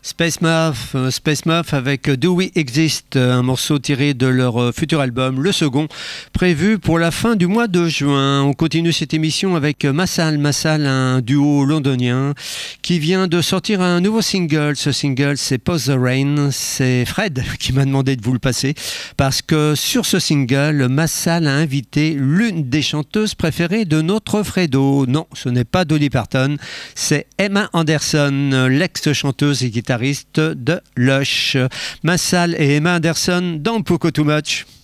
Space Muff avec Do We Exist, un morceau tiré de leur futur album, le second, prévu pour la fin du mois de juin. On continue cette émission avec Massal, un duo londonien qui vient de sortir un nouveau single. Ce single, c'est Pause the Rain. C'est Fred qui m'a demandé de vous le passer parce que sur ce single, Massal a invité l'une des chanteuses préférées de notre Fredo. Non, ce n'est pas Dolly Parton, c'est Emma Anderson, l'ex-chanteuse et guitariste de Lush. Massal et Emma Anderson dans Poco Too Much.